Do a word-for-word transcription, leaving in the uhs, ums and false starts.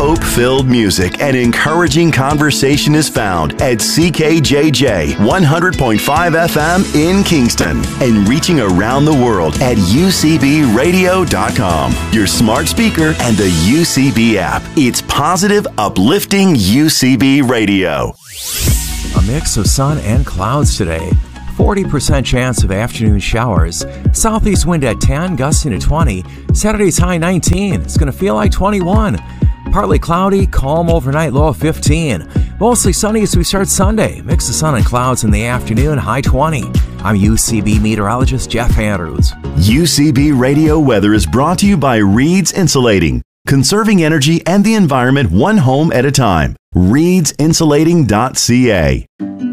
Hope-filled music and encouraging conversation is found at C K J J one hundred point five F M in Kingston and reaching around the world at U C B radio dot com, your smart speaker, and the U C B app. It's positive, uplifting U C B radio. A mix of sun and clouds today. forty percent chance of afternoon showers. Southeast wind at ten, gusting to twenty. Saturday's high nineteen. It's going to feel like twenty-one. Partly cloudy, calm overnight, low of fifteen. Mostly sunny as we start Sunday. Mix of sun and clouds in the afternoon, high twenty. I'm U C B meteorologist Jeff Andrews. U C B Radio Weather is brought to you by Reed's Insulating, conserving energy and the environment one home at a time. reeds insulating dot c a.